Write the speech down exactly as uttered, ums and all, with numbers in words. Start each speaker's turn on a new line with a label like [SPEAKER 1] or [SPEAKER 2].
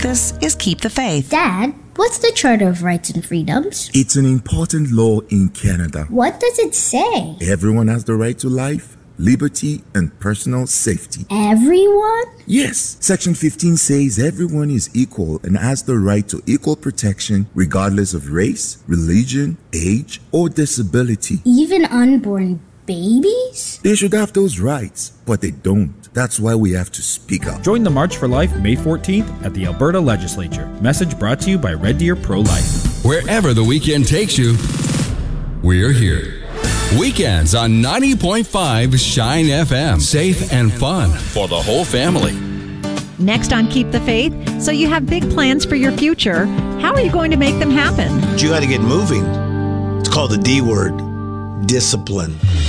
[SPEAKER 1] This is Keep the Faith.
[SPEAKER 2] Dad, what's the Charter of Rights and Freedoms?
[SPEAKER 3] It's an important law in Canada.
[SPEAKER 2] What does it say?
[SPEAKER 3] Everyone has the right to life, liberty, and personal safety.
[SPEAKER 2] Everyone?
[SPEAKER 3] Yes. Section fifteen says everyone is equal and has the right to equal protection regardless of race, religion, age, or disability.
[SPEAKER 2] Even unborn babies?
[SPEAKER 3] They should have those rights, but they don't. That's why we have to speak up.
[SPEAKER 4] Join the March for Life May fourteenth at the Alberta Legislature. Message brought to you by Red Deer Pro-Life.
[SPEAKER 5] Wherever the weekend takes you, we're here. Weekends on ninety point five Shine F M. Safe and fun for the whole family.
[SPEAKER 6] Next on Keep the Faith, so you have big plans for your future. How are you going to make them happen?
[SPEAKER 7] You got to get moving. It's called the D word, discipline.